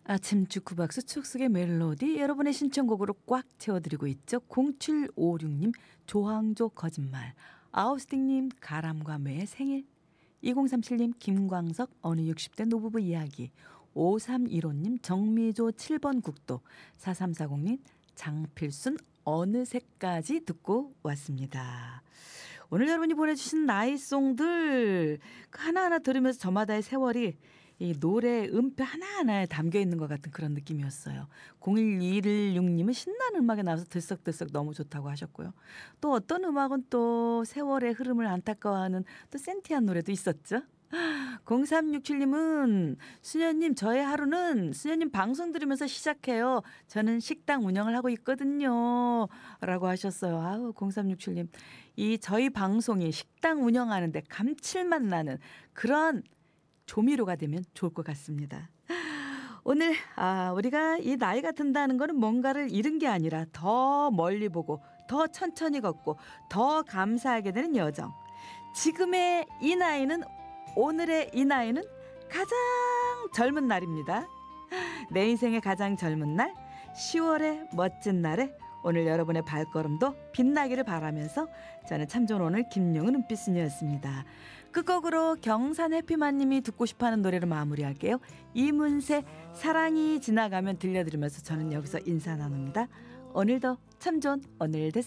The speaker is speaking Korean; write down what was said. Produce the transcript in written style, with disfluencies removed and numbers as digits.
아침 주쿠박스 축숙의 멜로디 여러분의 신청곡으로 꽉 채워드리고 있죠. 0756님 조항조 거짓말, 아우스팅님 가람과 매의 생일, 2037님 김광석 어느 60대 노부부 이야기, 5315님 정미조 7번 국도, 4340님 장필순 어느새까지 듣고 왔습니다. 오늘 여러분이 보내주신 나이송들 그 하나하나 들으면서 저마다의 세월이 이 노래 음표 하나하나에 담겨 있는 것 같은 그런 느낌이었어요. 01216님은 신나는 음악에 나와서 들썩들썩 너무 좋다고 하셨고요. 또 어떤 음악은 또 세월의 흐름을 안타까워하는 또 센티한 노래도 있었죠. 0367님은 수녀님 저의 하루는 수녀님 방송 들으면서 시작해요. 저는 식당 운영을 하고 있거든요. 라고 하셨어요. 아우 0367님 이 저희 방송이 식당 운영하는데 감칠맛 나는 그런 조미료가 되면 좋을 것 같습니다. 오늘 우리가 이 나이가 든다는 거는 뭔가를 잃은 게 아니라 더 멀리 보고 더 천천히 걷고 더 감사하게 되는 여정. 지금의 이 나이는 오늘의 이 나이는 가장 젊은 날입니다. 내 인생의 가장 젊은 날 10월의 멋진 날에 오늘 여러분의 발걸음도 빛나기를 바라면서 저는 참 좋은 오늘 김용은 은빛순이었습니다. 끝곡으로 경산 해피만님이 듣고 싶어하는 노래로 마무리할게요. 이문세 사랑이 지나가면 들려드리면서 저는 여기서 인사 나눕니다. 오늘도 참 좋은 오늘 되세요.